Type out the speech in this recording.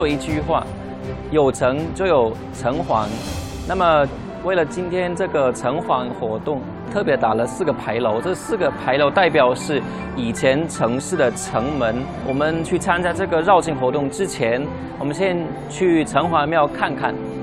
有一句话，有城就有城隍。那么，为了今天这个城隍活动，特别打了4个牌楼。这4个牌楼代表是以前城市的城门。我们去参加这个绕境活动之前，我们先去城隍庙看看。